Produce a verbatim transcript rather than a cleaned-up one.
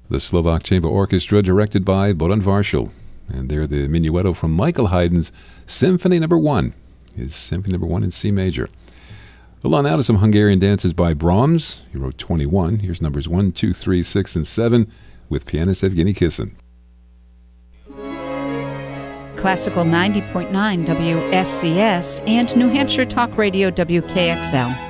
The Slovak Chamber Orchestra, directed by Boran Varshel. And they're the minuetto from Michael Haydn's Symphony Number One, his Symphony Number One in C major. Hold on now to some Hungarian dances by Brahms. He wrote twenty-one. Here's numbers one, two, three, six, and seven with pianist Evgeny Kissin. Classical ninety point nine W S C S and New Hampshire Talk Radio W K X L.